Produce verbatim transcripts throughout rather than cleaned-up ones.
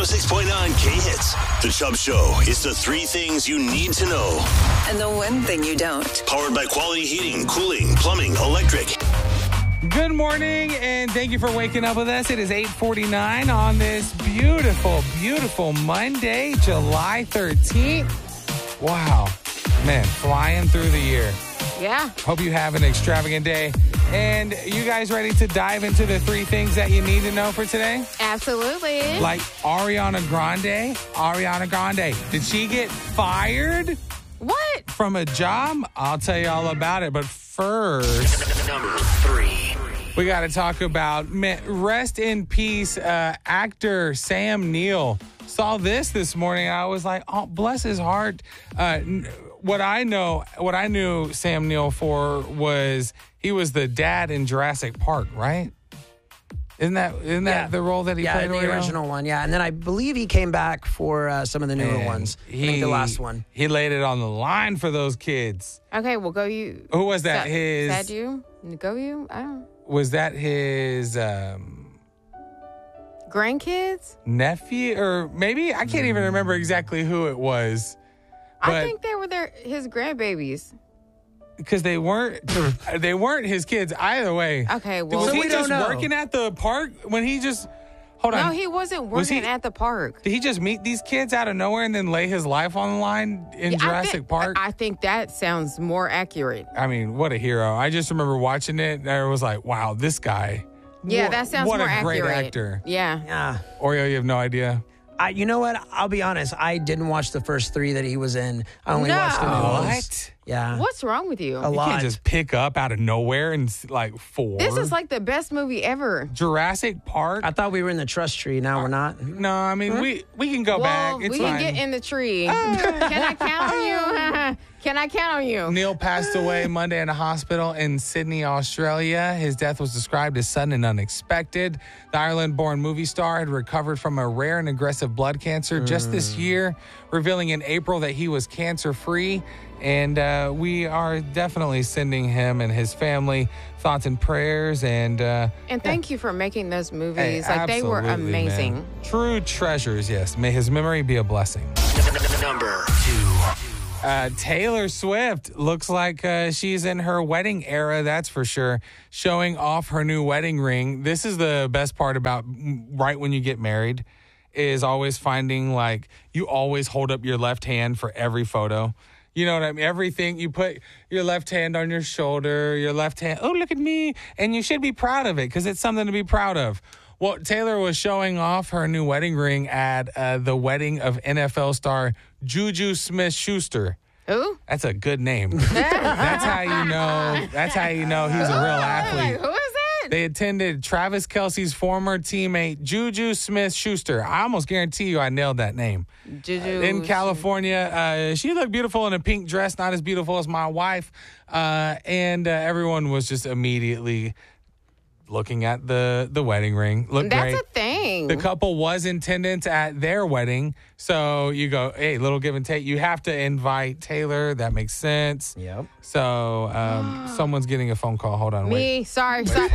oh six point nine K-Hits. The Chubb Show is the three things you need to know. And the one thing you don't. Powered by Quality Heating, Cooling, Plumbing, Electric. Good morning, and thank you for waking up with us. It is eight forty-nine on this beautiful, beautiful Monday, July thirteenth. Wow. Man, flying through the year. Yeah. Hope you have an extravagant day. And you guys ready to dive into the three things that you need to know for today? Absolutely. Like Ariana Grande. Ariana Grande. Did she get fired What? from a job? I'll tell you all about it. But first, Number three. we got to talk about, man, rest in peace, uh, actor Sam Neill. Saw this this morning. I was like, oh, bless his heart. Uh, what I know, what I knew Sam Neill for was he was the dad in Jurassic Park, right? Isn't that isn't that Yeah. the role that he yeah, played? the Oreo? original one, yeah. And then I believe he came back for uh, some of the newer And ones. I He, think the last one. He laid it on the line for those kids. Okay, well, go you. Who was that? Sa- His Sad you? Go you? I don't. was that his um, Grandkids? nephew, or maybe I can't even remember exactly who it was. I But- think they were their his grandbabies. Because they weren't, they weren't his kids either way. Okay, well. was So he we just don't know. working at the park when he just? Hold no, on. he wasn't Was he- working at the park. Did he just meet these kids out of nowhere and then lay his life on the line in Yeah, I Jurassic think- Park? I think that sounds more accurate. I mean, what a hero! I just remember watching it. And I was like, "Wow, this guy." Yeah, what, that sounds what more a great accurate. actor. Yeah. Yeah. Oreo, you have no idea. I, you know what? I'll be honest. I didn't watch the first three that he was in. I only No. watched the new ones. What? Yeah. What's wrong with you? A You lot. can't just pick up out of nowhere and s- like four. This is like the best movie ever. Jurassic Park. I thought we were in the trust tree. Now we're not. no, I mean we we can go well, back. It's we fine. can get in the tree. Can I count on you? Can I count on you? Neil passed away Monday in a hospital in Sydney, Australia. His death was described as sudden and unexpected. The Ireland-born movie star had recovered from a rare and aggressive blood cancer just this year, revealing in April that he was cancer-free. And uh, we are definitely sending him and his family thoughts and prayers. And uh, And thank you for making those hey, movies. Like, they were absolutely, amazing. man. True treasures, yes. May his memory be a blessing. Number two. Uh, Taylor Swift looks like uh, she's in her wedding era, that's for sure, showing off her new wedding ring. This is the best part about mm, right when you get married, is always finding, like, you always hold up your left hand for every photo. You know what I mean? Everything, you put your left hand on your shoulder, your left hand, oh, look at me. And you should be proud of it because it's something to be proud of. Well, Taylor was showing off her new wedding ring at uh, the wedding of N F L star Juju Smith-Schuster. Who? That's a good name. That's how you know. That's how you know he's a real athlete. Like, who is that? They attended Travis Kelce's former teammate Juju Smith-Schuster. I almost guarantee you I nailed that name. Juju. In California, uh, she looked beautiful in a pink dress, not as beautiful as my wife, uh, and uh, everyone was just immediately looking at the the wedding ring. Looked That's great. a thing. The couple was in attendance at their wedding. So you go, hey, little give and take. You have to invite Taylor. That makes sense. Yep. So um, someone's getting a phone call. Hold on. Wait. Me. Sorry. sorry.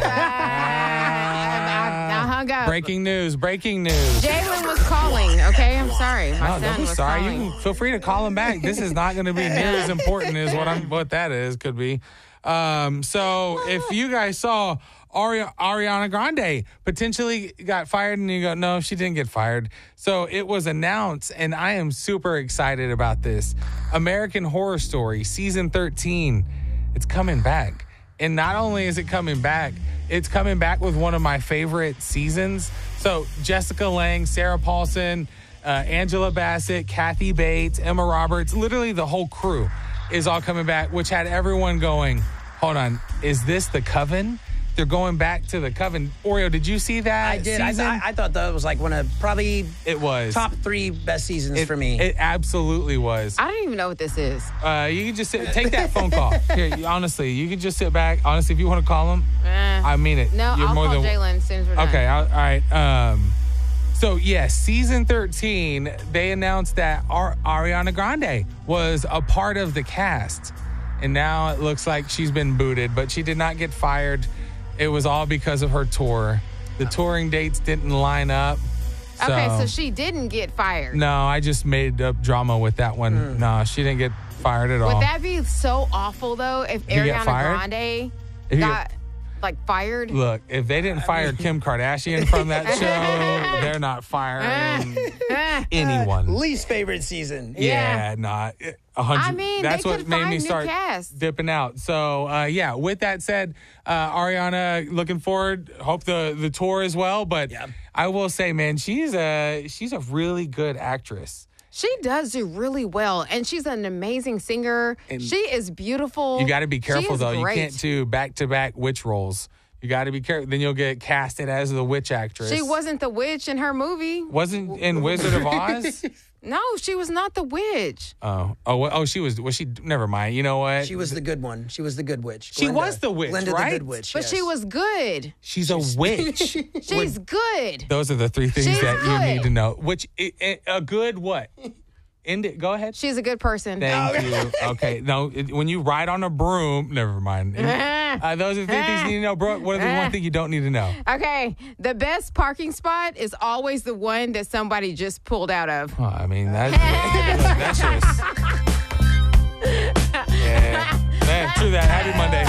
I, I, I hung up. Breaking news. Breaking news. Jalen was calling. Okay, I'm sorry. My No, don't son be was sorry. calling. You can feel free to call him back. This is not going to be near as important as what I'm what that is could be. Um, so if you guys saw Ari- Ariana Grande potentially got fired, and you go, no, she didn't get fired. So it was announced, and I am super excited about this. American Horror Story season thirteen, it's coming back. And not only is it coming back, it's coming back with one of my favorite seasons. So Jessica Lange, Sarah Paulson, uh, Angela Bassett, Kathy Bates, Emma Roberts, literally the whole crew is all coming back, which had everyone going, hold on, is this the Coven? They're going back to the Coven. Oreo, did you see that I did. I, season? I, I thought that was like one of probably it was. top three best seasons It, for me. It absolutely was. I don't even know what this is. Uh, you can just sit, take that phone call. Here, you- honestly, you can just sit back. Honestly, if you want to call them, Eh. I mean it. No, You're I'll more call than Jalen as soon as we're done. Okay, all all right. Um, so yes, season thirteen, they announced that Ar- Ariana Grande was a part of the cast, and now it looks like she's been booted, but she did not get fired. It was all because of her tour. The touring dates didn't line up, Okay, So- so she didn't get fired. No, I just made up drama with that one. No, she didn't get fired at all. Would that be so awful though if you get Ariana fired? Grande If you got like fired? Look, if they didn't fire Kim Kardashian from that show, they're not firing anyone. Least favorite season. Yeah, not a hundred. I mean, that's they what could made find me new start cast. dipping out. So uh, yeah. With that said, uh, Ariana, looking forward. Hope the the tour as well. But Yeah. I will say, man, she's a she's a really good actress. She does do really well, and she's an amazing singer. And she is beautiful. You got to be She careful is though. You great. can't do back to back witch roles. You got to be careful. Then you'll get casted as the witch actress. She wasn't the witch in her movie. Wasn't in Wizard of Oz. No, she was not the witch. Oh, oh, well, oh, she was. Was she? Never mind. You know what? She was the good one. She was the good witch. She was the witch, Glinda right? the good witch. But yes. she was good. She's a witch. She's good. Those are the three things She's that you good. need to know. Which i- i- a good what? End it. Go ahead. She's a good person. Thank you. Okay. No, it, when you ride on a broom, never mind. Uh, those are the three things you need to know, Brooke. What is the one thing you don't need to know? Okay, the best parking spot is always the one that somebody just pulled out of. Well, I mean, that, look, that's just. Yeah. Man, true that. Happy Monday.